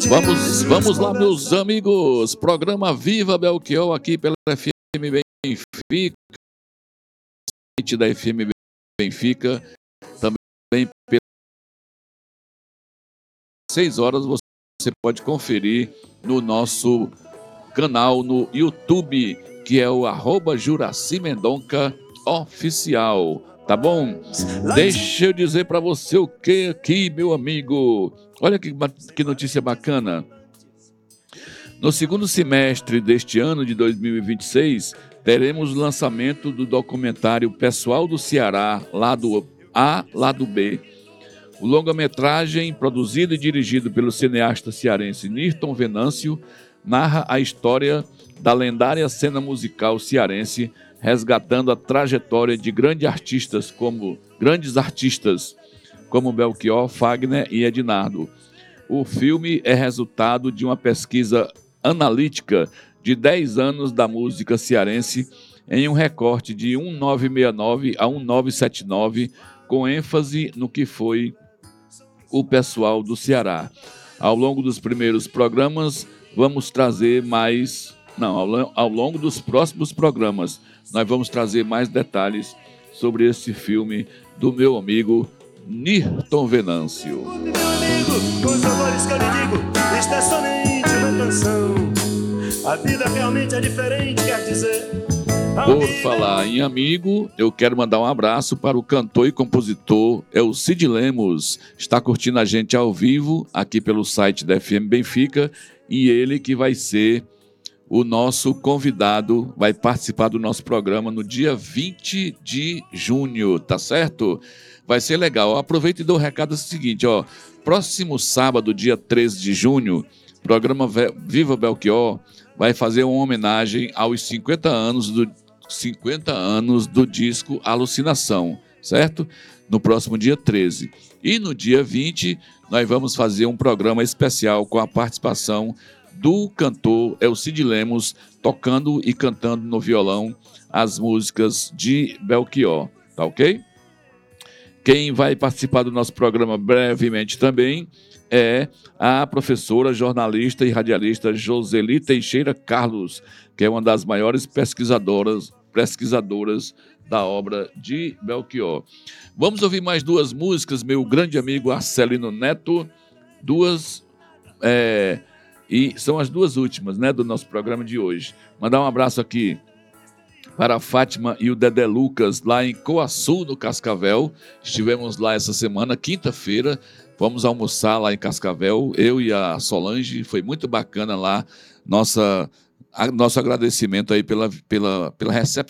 Vamos lá, meus amigos. Programa Viva Belchior aqui pela FM Benfica, da FM Benfica, também pelas 6 horas você pode conferir no nosso canal no YouTube, que é o @Juraci Mendonça Oficial, tá bom? Deixa eu dizer para você o que aqui, meu amigo. Olha que notícia bacana. No segundo semestre deste ano de 2026, teremos o lançamento do documentário Pessoal do Ceará, lado A, lado B. O longa-metragem, produzido e dirigido pelo cineasta cearense Nirton Venâncio, narra a história da lendária cena musical cearense, resgatando a trajetória de grandes artistas como Belchior, Fagner e Ednardo. O filme é resultado de uma pesquisa analítica de 10 anos da música cearense em um recorte de 1969 a 1979, com ênfase no que foi o pessoal do Ceará. Ao longo dos primeiros programas, vamos trazer mais... Não, ao longo dos próximos programas, nós vamos trazer mais detalhes sobre esse filme do meu amigo Nirton Venâncio. Meu amigo, os valores que eu lhe digo, isto é somente uma canção. A vida realmente é diferente, quer dizer... Por falar em amigo, eu quero mandar um abraço para o cantor e compositor Elcide Lemos. Está curtindo a gente ao vivo aqui pelo site da FM Benfica, e ele que vai ser o nosso convidado, vai participar do nosso programa no dia 20 de junho, tá certo? Vai ser legal. Aproveita e dou o recado seguinte, ó. Próximo sábado, dia 13 de junho, programa Viva Belchior vai fazer uma homenagem aos 50 anos do disco Alucinação, certo? No próximo dia 13. E no dia 20, nós vamos fazer um programa especial com a participação do cantor Elcide Lemos, tocando e cantando no violão as músicas de Belchior, tá ok? Quem vai participar do nosso programa brevemente também é a professora, jornalista e radialista Joseli Teixeira Carlos, que é uma das maiores pesquisadoras da obra de Belchior. Vamos ouvir mais 2 músicas, meu grande amigo Arcelino Neto, e são as 2 últimas, né, do nosso programa de hoje. Mandar um abraço aqui para a Fátima e o Dedé Lucas, lá em Coaçu, no Cascavel. Estivemos lá essa semana, quinta-feira, vamos almoçar lá em Cascavel, eu e a Solange, foi muito bacana lá, nosso agradecimento aí pela recepção